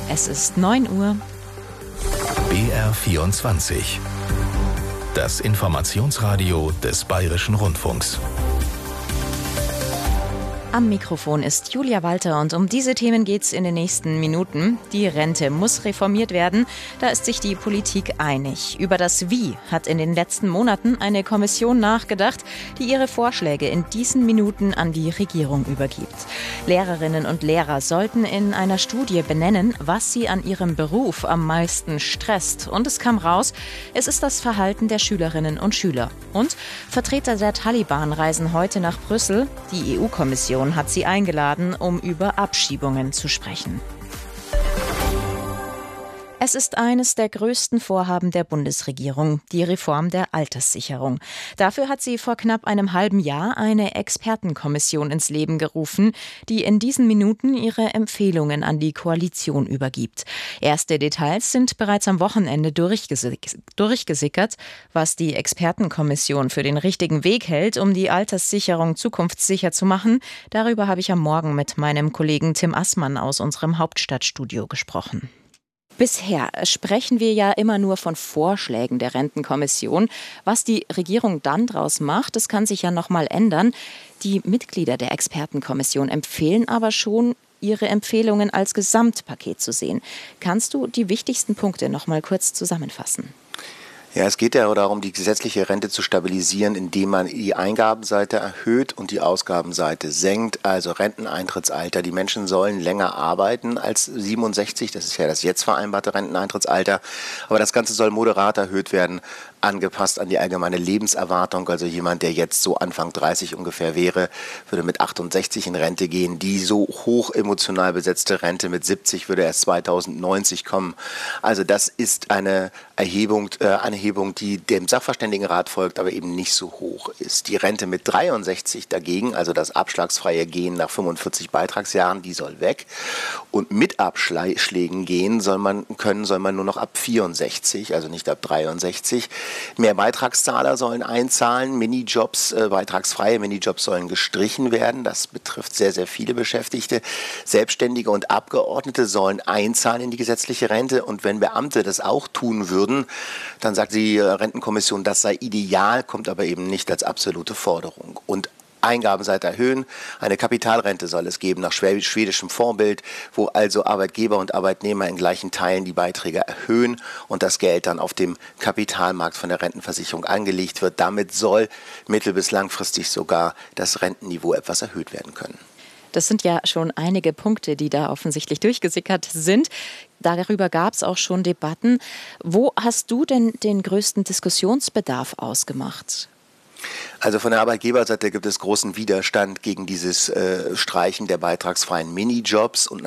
Es ist 9 Uhr. BR24. Das Informationsradio des Bayerischen Rundfunks. Am Mikrofon ist Julia Walter und um diese Themen geht's in den nächsten Minuten. Die Rente muss reformiert werden, da ist sich die Politik einig. Über das Wie hat in den letzten Monaten eine Kommission nachgedacht, die ihre Vorschläge in diesen Minuten an die Regierung übergibt. Lehrerinnen und Lehrer sollten in einer Studie benennen, was sie an ihrem Beruf am meisten stresst. Und es kam raus, es ist das Verhalten der Schülerinnen und Schüler. Und Vertreter der Taliban reisen heute nach Brüssel. Die EU-Kommission hat sie eingeladen, um über Abschiebungen zu sprechen. Es ist eines der größten Vorhaben der Bundesregierung, die Reform der Alterssicherung. Dafür hat sie vor knapp einem halben Jahr eine Expertenkommission ins Leben gerufen, die in diesen Minuten ihre Empfehlungen an die Koalition übergibt. Erste Details sind bereits am Wochenende durchgesickert. Was die Expertenkommission für den richtigen Weg hält, um die Alterssicherung zukunftssicher zu machen, darüber habe ich am Morgen mit meinem Kollegen Tim Assmann aus unserem Hauptstadtstudio gesprochen. Bisher sprechen wir ja immer nur von Vorschlägen der Rentenkommission. Was die Regierung dann daraus macht, das kann sich ja noch mal ändern. Die Mitglieder der Expertenkommission empfehlen aber schon, ihre Empfehlungen als Gesamtpaket zu sehen. Kannst du die wichtigsten Punkte noch mal kurz zusammenfassen? Ja, es geht ja darum, die gesetzliche Rente zu stabilisieren, indem man die Eingabenseite erhöht und die Ausgabenseite senkt. Also Renteneintrittsalter. Die Menschen sollen länger arbeiten als 67. Das ist ja das jetzt vereinbarte Renteneintrittsalter. Aber das Ganze soll moderat erhöht werden, angepasst an die allgemeine Lebenserwartung. Also jemand, der jetzt so Anfang 30 ungefähr wäre, würde mit 68 in Rente gehen. Die so hoch emotional besetzte Rente mit 70 würde erst 2090 kommen. Also das ist eine Erhebung, die dem Sachverständigenrat folgt, aber eben nicht so hoch ist. Die Rente mit 63 dagegen, also das abschlagsfreie Gehen nach 45 Beitragsjahren, die soll weg. Und mit Abschlägen gehen soll man nur noch ab 64, also nicht ab 63. Mehr Beitragszahler sollen einzahlen, Minijobs, beitragsfreie Minijobs sollen gestrichen werden. Das betrifft sehr, sehr viele Beschäftigte. Selbstständige und Abgeordnete sollen einzahlen in die gesetzliche Rente. Und wenn Beamte das auch tun würden, dann sagt die Rentenkommission, das sei ideal, kommt aber eben nicht als absolute Forderung. Und Eingabenseite erhöhen. Eine Kapitalrente soll es geben nach schwedischem Vorbild, wo also Arbeitgeber und Arbeitnehmer in gleichen Teilen die Beiträge erhöhen und das Geld dann auf dem Kapitalmarkt von der Rentenversicherung angelegt wird. Damit soll mittel- bis langfristig sogar das Rentenniveau etwas erhöht werden können. Das sind ja schon einige Punkte, die da offensichtlich durchgesickert sind. Darüber gab es auch schon Debatten. Wo hast du denn den größten Diskussionsbedarf ausgemacht? Also von der Arbeitgeberseite gibt es großen Widerstand gegen dieses Streichen der beitragsfreien Minijobs und